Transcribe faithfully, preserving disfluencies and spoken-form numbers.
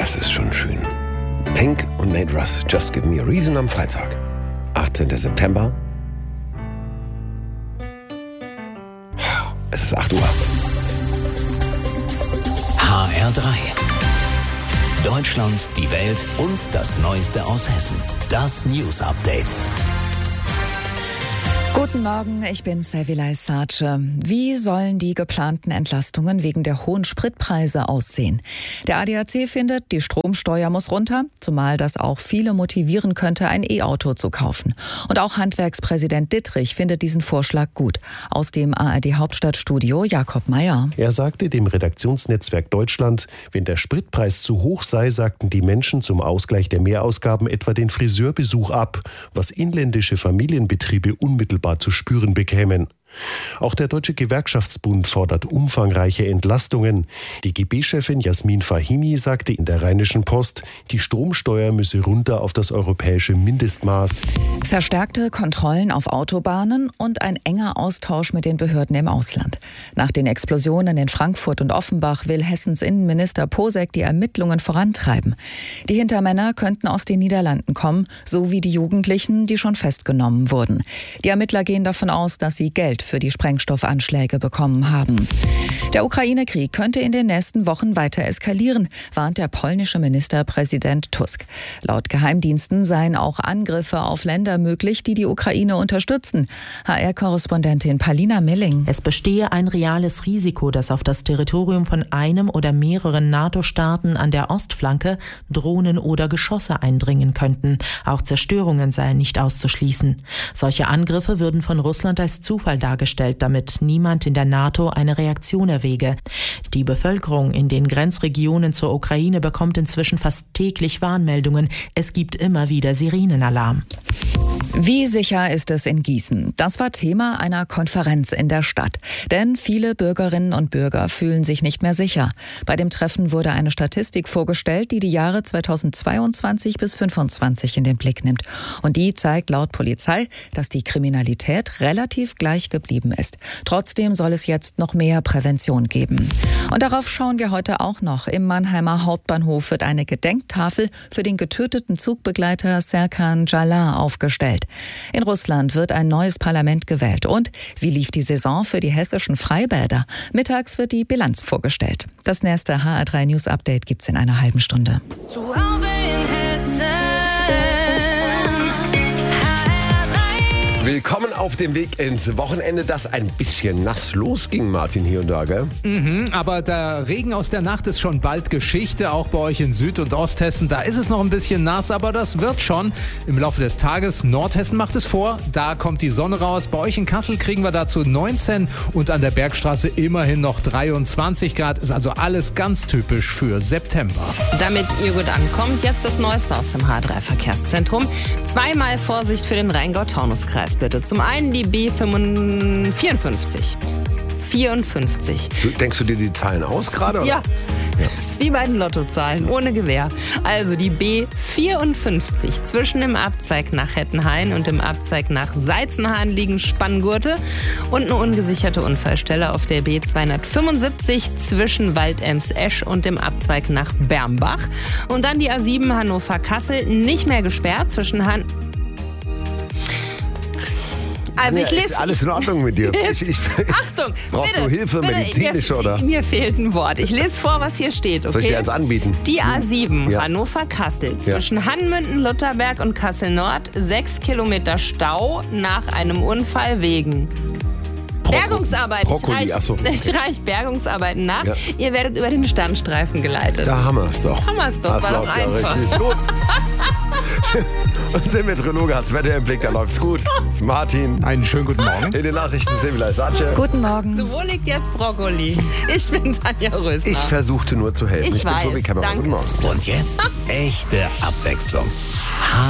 Das ist schon schön. Pink und Nate Russ, Just Give Me a Reason am Freitag. achtzehnten September. Es ist acht Uhr. H R drei. Deutschland, die Welt und das Neueste aus Hessen. Das News Update. Guten Morgen, ich bin Sevilay Sace. Wie sollen die geplanten Entlastungen wegen der hohen Spritpreise aussehen? Der A D A C findet, die Stromsteuer muss runter, zumal das auch viele motivieren könnte, ein E-Auto zu kaufen. Und auch Handwerkspräsident Dittrich findet diesen Vorschlag gut. Aus dem A R D-Hauptstadtstudio Jakob Meyer. Er sagte dem Redaktionsnetzwerk Deutschland, wenn der Spritpreis zu hoch sei, sagten die Menschen zum Ausgleich der Mehrausgaben etwa den Friseurbesuch ab, was inländische Familienbetriebe unmittelbar zu spüren bekämen. Auch der Deutsche Gewerkschaftsbund fordert umfangreiche Entlastungen. Die G B-Chefin Jasmin Fahimi sagte in der Rheinischen Post, die Stromsteuer müsse runter auf das europäische Mindestmaß. Verstärkte Kontrollen auf Autobahnen und ein enger Austausch mit den Behörden im Ausland. Nach den Explosionen in Frankfurt und Offenbach will Hessens Innenminister Posek die Ermittlungen vorantreiben. Die Hintermänner könnten aus den Niederlanden kommen, so wie die Jugendlichen, die schon festgenommen wurden. Die Ermittler gehen davon aus, dass sie Geld für die Sprengstoffanschläge bekommen haben. Der Ukraine-Krieg könnte in den nächsten Wochen weiter eskalieren, warnt der polnische Ministerpräsident Tusk. Laut Geheimdiensten seien auch Angriffe auf Länder möglich, die die Ukraine unterstützen. H R-Korrespondentin Palina Milling. Es bestehe ein reales Risiko, dass auf das Territorium von einem oder mehreren NATO-Staaten an der Ostflanke Drohnen oder Geschosse eindringen könnten. Auch Zerstörungen seien nicht auszuschließen. Solche Angriffe würden von Russland als Zufall dargestellt, damit niemand in der NATO eine Reaktion erwäge. Die Bevölkerung in den Grenzregionen zur Ukraine bekommt inzwischen fast täglich Warnmeldungen. Es gibt immer wieder Sirenenalarm. Wie sicher ist es in Gießen? Das war Thema einer Konferenz in der Stadt. Denn viele Bürgerinnen und Bürger fühlen sich nicht mehr sicher. Bei dem Treffen wurde eine Statistik vorgestellt, die die Jahre zweitausendzweiundzwanzig bis fünfundzwanzig in den Blick nimmt. Und die zeigt laut Polizei, dass die Kriminalität relativ gleich geblieben ist. Trotzdem soll es jetzt noch mehr Prävention geben. Und darauf schauen wir heute auch noch. Im Mannheimer Hauptbahnhof wird eine Gedenktafel für den getöteten Zugbegleiter Serkan Jalal aufgestellt. In Russland wird ein neues Parlament gewählt. Und wie lief die Saison für die hessischen Freibäder? Mittags wird die Bilanz vorgestellt. Das nächste H R drei News Update gibt's in einer halben Stunde. Zu Hause in Hessen. Willkommen auf dem Weg ins Wochenende, das ein bisschen nass losging, Martin, hier und da, gell? Mhm, aber der Regen aus der Nacht ist schon bald Geschichte, auch bei euch in Süd- und Osthessen. Da ist es noch ein bisschen nass, aber das wird schon im Laufe des Tages. Nordhessen macht es vor, da kommt die Sonne raus. Bei euch in Kassel kriegen wir dazu neunzehn und an der Bergstraße immerhin noch dreiundzwanzig Grad. Ist also alles ganz typisch für September. Damit ihr gut ankommt, jetzt das Neueste aus dem H drei Verkehrszentrum. Zweimal Vorsicht für den Rheingau-Taunus-Kreis, bitte. Zum einen die B vierundfünfzig. vierundfünfzig. Du, denkst du dir die Zahlen aus gerade? Ja, ja. Das ist wie bei den Lottozahlen, ohne Gewehr. Also die B vierundfünfzig. Zwischen dem Abzweig nach Hettenhain und dem Abzweig nach Seitzenhain liegen Spanngurte und eine ungesicherte Unfallstelle auf der B zweihundertfünfundsiebzig zwischen Waldems-Esch und dem Abzweig nach Bermbach. Und dann die A sieben Hannover-Kassel, nicht mehr gesperrt zwischen Han... Also ja, ich lese, ist alles in Ordnung mit dir? Ich, ich, Achtung! Brauchst bitte, du Hilfe, bitte, medizinische mir, oder? Mir fehlt ein Wort. Ich lese vor, was hier steht. Okay? Soll ich dir eins anbieten? Die A sieben, ja. Hannover-Kassel, zwischen ja. Hanmünden, Lutherberg und Kassel-Nord, sechs Kilometer Stau nach einem Unfall wegen Bergungsarbeiten. Brokkoli, ich, reich, achso. ich reich Bergungsarbeiten nach. Ja. Ihr werdet über den Standstreifen geleitet. Da haben wir es doch. Haben wir es doch, das war doch läuft einfach. Ja richtig gut. Unser Meteorologe hat das Wetter im Blick, da läuft's gut. Das ist Martin. Einen schönen guten Morgen. In den Nachrichten Sevilay Sace. Guten Morgen. So, wo liegt jetzt Brokkoli? Ich bin Tanja Rösner. Ich versuchte nur zu helfen. Ich, ich weiß, bin Tobi Kämmerer. danke. Guten Morgen. Und jetzt echte Abwechslung.